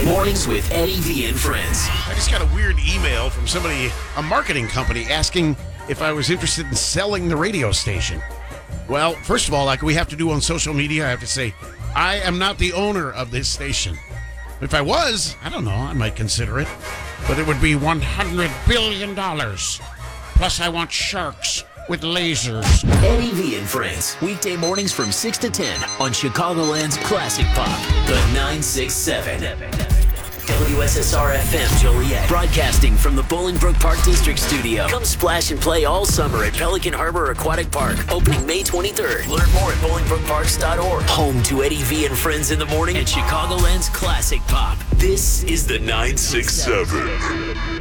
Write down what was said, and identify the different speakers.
Speaker 1: Mornings with Eddie V and Friends.
Speaker 2: I just got a weird email from somebody, a marketing company, asking if I was interested in selling the radio station. Well, first of all, like we have to do on social media, I have to say, I am not the owner of this station. If I was, I don't know, I might consider it. But it would be $100 billion. Plus, I want sharks with lasers.
Speaker 1: Eddie V and Friends. Weekday mornings from 6 to 10 on Chicagoland's Classic Pop, the 967. WSSR-FM Joliet. Broadcasting from the Bolingbrook Park District Studio. Come splash and play all summer at Pelican Harbor Aquatic Park. Opening May 23rd. Learn more at bolingbrookparks.org. Home to Eddie V and Friends in the morning and Chicagoland's Classic Pop. This is the 967.